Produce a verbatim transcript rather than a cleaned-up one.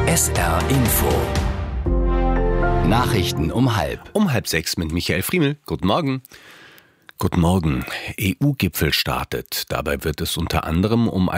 S R Info. Nachrichten um halb. Um halb sechs mit Michael Friemel. Guten Morgen. Guten Morgen. E U-Gipfel startet. Dabei wird es unter anderem um